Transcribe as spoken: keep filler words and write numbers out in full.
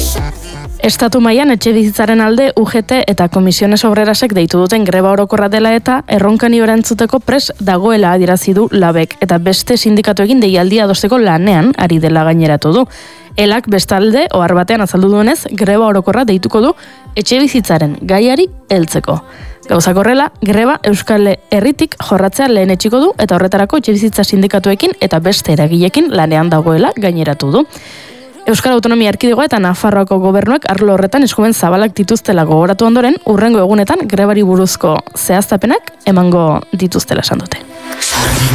Estatu mailan etxebizitzaren alde U G T eta Komisiones Obrerasek deitu duten greba orokorra dela eta erronkani erantzuteko pres dagoela adierazi du Labek eta beste sindikatuekin deialdia adosteko lanean ari dela gaineratu du. Elak bestalde ohar batean azaldu duenez greba orokorra deituko du etxebizitzaren gaiari heltzeko. Gauzak horrela, greba Euskal Herritik jorratzea lehen etxiko du eta horretarako etxebizitza sindikatuekin eta beste eragileekin lanean dagoela gaineratu du. Euskal Autonomia Erkidegoa eta Nafarroako gobernuek arlo horretan eskumen zabalak dituztela gogoratu ondoren, hurrengo egunetan grebari buruzko zehaztapenak emango dituztela esan dute.